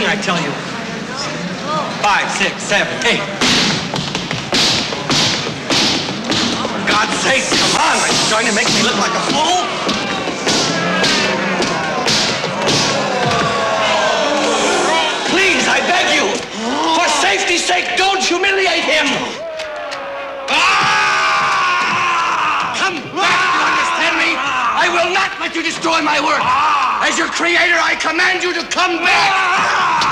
Sing, I tell you. 5, 6, 7, 8. For God's sake, come on. Are you trying to make me look like a fool? Please, I beg you. For safety's sake, don't humiliate him. Come back, you understand me? I will not let you destroy my work. As your creator, I command you to come back.